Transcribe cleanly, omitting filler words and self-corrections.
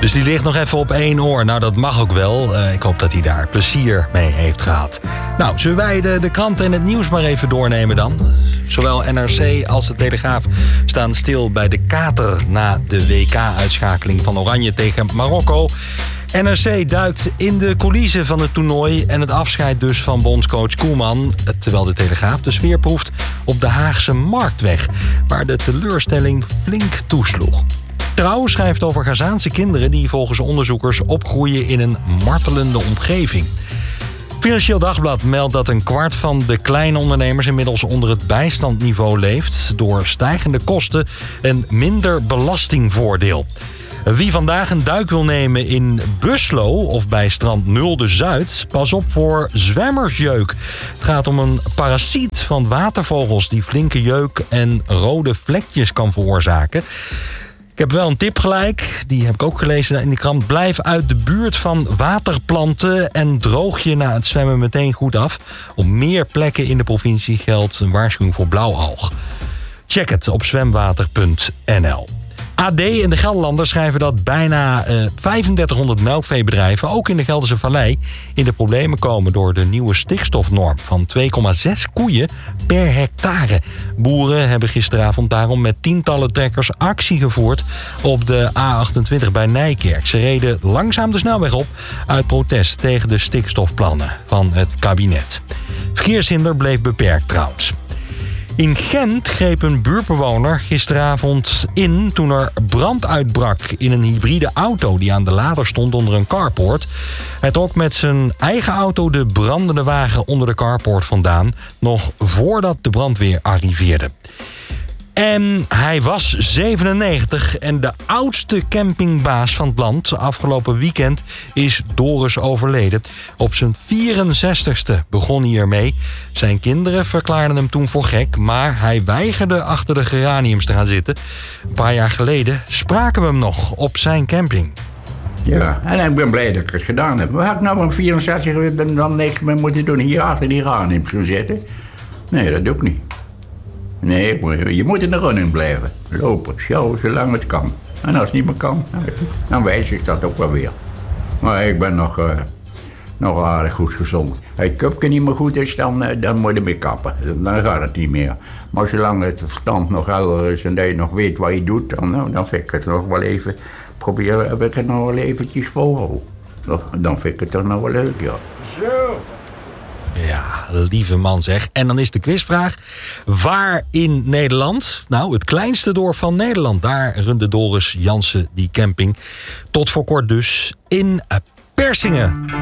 Dus die ligt nog even op 1 oor. Nou, dat mag ook wel. Ik hoop dat hij daar plezier mee heeft gehad. Nou, zullen wij de kranten en het nieuws maar even doornemen dan? Zowel NRC als de Telegraaf staan stil bij de kater na de WK-uitschakeling van Oranje tegen Marokko. NRC duikt in de coulissen van het toernooi en het afscheid dus van bondscoach Koeman, terwijl de Telegraaf de sfeer proeft op de Haagse Marktweg, waar de teleurstelling flink toesloeg. Trouw schrijft over Gazaanse kinderen die volgens onderzoekers opgroeien in een martelende omgeving. Financieel Dagblad meldt dat 1/4 van de kleine ondernemers inmiddels onder het bijstandniveau leeft door stijgende kosten en minder belastingvoordeel. Wie vandaag een duik wil nemen in Buslo of bij strand Nulde Zuid, pas op voor zwemmersjeuk. Het gaat om een parasiet van watervogels die flinke jeuk en rode vlekjes kan veroorzaken. Ik heb wel een tip gelijk, die heb ik ook gelezen in de krant. Blijf uit de buurt van waterplanten en droog je na het zwemmen meteen goed af. Op meer plekken in de provincie geldt een waarschuwing voor blauwalg. Check het op zwemwater.nl. AD en de Gelderlander schrijven dat bijna 3500 melkveebedrijven, ook in de Gelderse Vallei, in de problemen komen door de nieuwe stikstofnorm van 2,6 koeien per hectare. Boeren hebben gisteravond daarom met tientallen trekkers actie gevoerd op de A28 bij Nijkerk. Ze reden langzaam de snelweg op uit protest tegen de stikstofplannen van het kabinet. Verkeershinder bleef beperkt trouwens. In Gent greep een buurtbewoner gisteravond in toen er brand uitbrak in een hybride auto die aan de lader stond onder een carport. Hij trok met zijn eigen auto de brandende wagen onder de carport vandaan, nog voordat de brandweer arriveerde. En hij was 97 en de oudste campingbaas van het land. Afgelopen weekend is Doris overleden. Op zijn 64ste begon hij ermee. Zijn kinderen verklaarden hem toen voor gek, maar hij weigerde achter de geraniums te gaan zitten. Een paar jaar geleden spraken we hem nog op zijn camping. Ja, en ik ben blij dat ik het gedaan heb. Wat had ik nou om 64 dan niks meer moeten doen? Hier achter die geraniums gaan zitten? Nee, dat doe ik niet. Nee, je moet in de running blijven. Lopen, sjouwen, zolang het kan. En als het niet meer kan, dan wijs ik dat ook wel weer. Maar ik ben nog aardig goed gezond. Als het cupje niet meer goed is, dan moet je mee kappen. Dan gaat het niet meer. Maar zolang het verstand nog helder is en dat je nog weet wat je doet, dan vind ik het nog wel even... Probeer ik het nog wel eventjes volhouden. Dan vind ik het toch nog wel leuk, ja. Zo. Ja, lieve man zeg. En dan is de quizvraag. Waar in Nederland? Nou, het kleinste dorp van Nederland. Daar runde Doris Jansen die camping. Tot voor kort dus in Persingen.